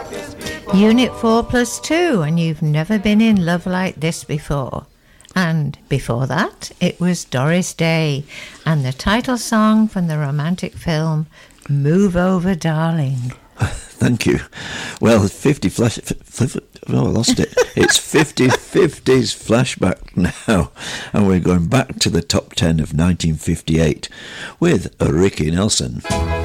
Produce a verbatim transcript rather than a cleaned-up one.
Unit four plus two, and you've never been in love like this before. And before that, it was Doris Day and the title song from the romantic film Move Over, Darling. Thank you. Well, fifty flash... F- f- oh, I lost it. It's fifty fifties flashback now. And we're going back to the top ten of nineteen fifty-eight with Ricky Nelson.